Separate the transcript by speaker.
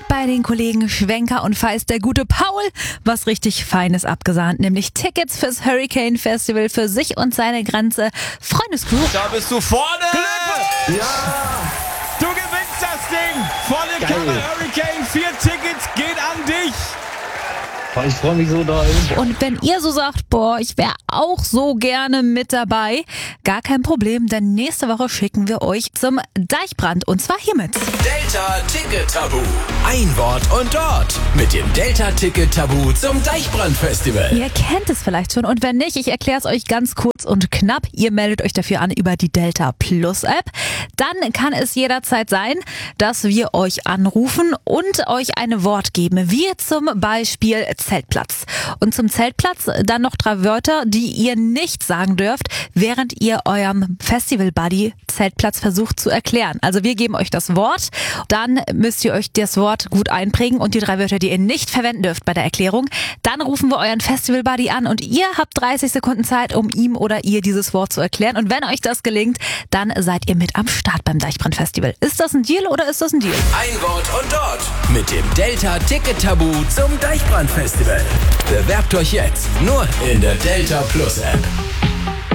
Speaker 1: hat bei den Kollegen Schwenker und Feist der gute Paul was richtig Feines abgesahnt, nämlich Tickets fürs Hurricane Festival für sich und seine ganze Freundesgroup.
Speaker 2: Da bist du vorne!
Speaker 3: Ja!
Speaker 2: Du gewinnst das Ding! Volle Kanne Hurricane, 4 Tickets geht an dich!
Speaker 3: Boah, ich freue mich so doll.
Speaker 1: Und wenn ihr so sagt, boah, ich wäre auch so gerne mit dabei, gar kein Problem, denn nächste Woche schicken wir euch zum Deichbrand und zwar hiermit.
Speaker 4: Delta Ticket Tabu. Ein Wort und dort mit dem Delta Ticket Tabu zum Deichbrand-Festival.
Speaker 1: Ihr kennt es vielleicht schon und wenn nicht, ich erkläre es euch ganz kurz und knapp. Ihr meldet euch dafür an über die Delta Plus App. Dann kann es jederzeit sein, dass wir euch anrufen und euch ein Wort geben, wie zum Beispiel Zeltplatz. Und zum Zeltplatz dann noch 3 Wörter, die ihr nicht sagen dürft, während ihr eurem Festival-Buddy Zeltplatz versucht zu erklären. Also wir geben euch das Wort, dann müsst ihr euch das Wort gut einprägen und die 3 Wörter, die ihr nicht verwenden dürft bei der Erklärung. Dann rufen wir euren Festival-Buddy an und ihr habt 30 Sekunden Zeit, um ihm oder ihr dieses Wort zu erklären. Und wenn euch das gelingt, dann seid ihr mit am Start beim Deichbrand-Festival. Ist das ein Deal oder ist das ein Deal?
Speaker 4: Ein Wort und dort mit dem Delta Ticket Tabu zum Deichbrand-Festival. Bewerbt euch jetzt nur in der Delta Plus App.